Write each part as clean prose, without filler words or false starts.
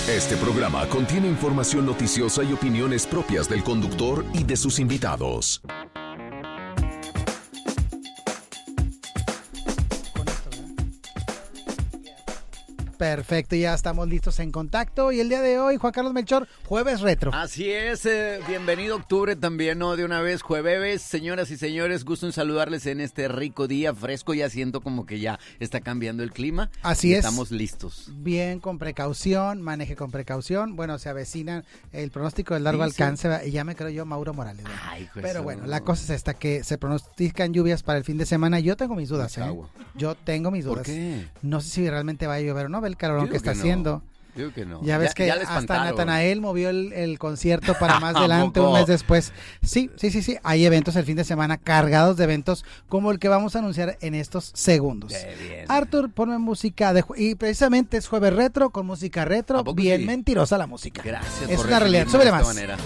Este programa contiene información noticiosa y opiniones propias del conductor y de sus invitados. Perfecto, ya estamos listos en contacto y el día de hoy, Juan Carlos Melchor, jueves retro. Así es, bienvenido octubre también, ¿no? De una vez, jueves, señoras y señores, gusto en saludarles en este rico día fresco, ya siento como que ya está cambiando el clima. Así es. Estamos listos. Bien, con precaución, maneje con precaución. Bueno, se avecina el pronóstico del largo alcance y ya me creo yo Mauro Morales. ¿No? Ay, pues pero bueno, la cosa es esta, que se pronostican lluvias para el fin de semana. Yo tengo mis dudas, Yo tengo mis dudas. ¿Por qué? No sé si realmente va a llover o no. El calorón que está haciendo. Digo que no. Ya ves que ya hasta Natanael movió el concierto para más adelante, ¿Poco? un mes después. Sí. Hay eventos el fin de semana cargados de eventos como el que vamos a anunciar en estos segundos. Bien. Arthur, ponme música y precisamente es jueves retro con música retro. Bien sí? Mentirosa la música. Gracias. Es por una realidad. recibirme Súbele de esta más. manera.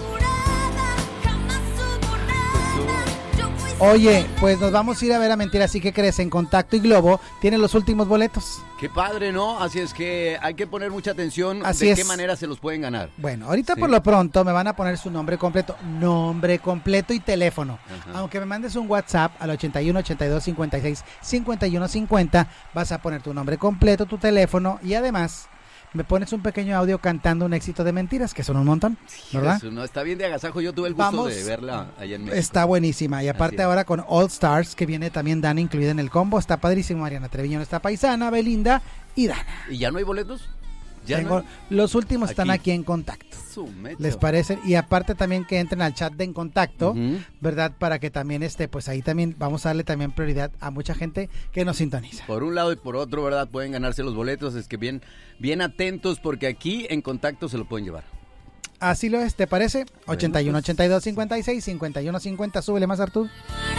Oye, pues nos vamos a ir a ver a Mentira, así que crees, en Contacto y Globo tienen los últimos boletos. Qué padre, ¿no? Así es que hay que poner mucha atención Así de es. qué manera se los pueden ganar. Bueno, ahorita Sí. por lo pronto me van a poner su nombre completo y teléfono. Ajá. Aunque me mandes un WhatsApp al 81 82 56 51 50, vas a poner tu nombre completo, tu teléfono y además me pones un pequeño audio cantando un éxito de Mentiras, que son un montón, ¿verdad? Eso, no, está bien de agasajo. Yo tuve el gusto Vamos. de verla allá en México. Está buenísima y aparte Así es. ahora con All Stars, que viene también Dana incluida en el combo, está padrísimo. Mariana Treviño, está paisana, Belinda y Dana. ¿Y ya no hay boletos? ¿Ya Tengo- no? Los últimos están Aquí. aquí en Contacto. Su mecho. ¿Les parece? Y aparte también que entren al chat de En Contacto, Ujú. ¿verdad? Para que también pues ahí también vamos a darle también prioridad a mucha gente que nos sintoniza. Por un lado y por otro, ¿verdad? Pueden ganarse los boletos. Es que bien atentos porque aquí en Contacto se lo pueden llevar. Así lo es, ¿te parece? 81 pues. 82 56 51 50, súbele más, Artur.